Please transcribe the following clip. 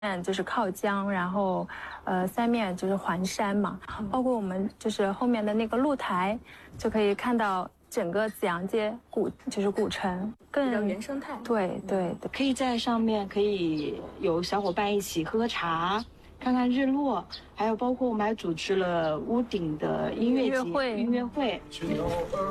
就是靠江，然后三面就是环山嘛，包括我们就是后面的那个露台，就可以看到整个紫阳街古城，更原生态。 对， 可以在上面可以有小伙伴一起喝喝茶，看看日落，还有包括我们还组织了屋顶的音乐会。